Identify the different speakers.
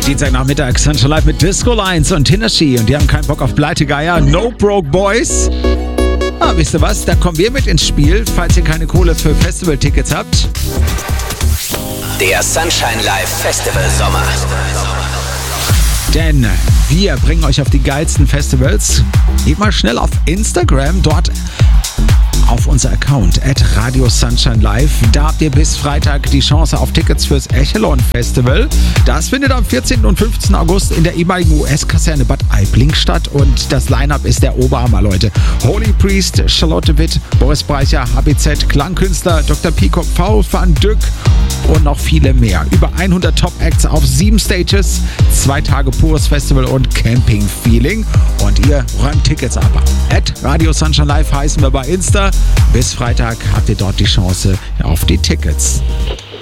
Speaker 1: Dienstagnachmittag Sunshine Live mit Disco Lines und Tennessee und die haben keinen Bock auf Pleitegeier. No Broke Boys. Wisst ihr was? Da kommen wir mit ins Spiel, falls ihr keine Kohle für Festival-Tickets habt.
Speaker 2: Der Sunshine Live Festival Sommer.
Speaker 1: Denn wir bringen euch auf die geilsten Festivals. Geht mal schnell auf Instagram, dort auf unser Account @Radio Sunshine Live. Da habt ihr bis Freitag die Chance auf Tickets fürs Echelon Festival. Das findet am 14. und 15. August in der ehemaligen US-Kaserne Bad Aibling statt und das Line-Up ist der Oberhammer, Leute. Holy Priest, Charlotte Witt, Boris Braicher, HBZ, Klangkünstler, Dr. Peacock, V, Van Dyck und noch viele mehr. Über 100 Top-Acts auf 7 Stages, 2 Tage pures Festival und Camping-Feeling. Und ihr räumt Tickets ab. @Radio Sunshine Live heißen wir bei Insta. Bis Freitag habt ihr dort die Chance auf die Tickets.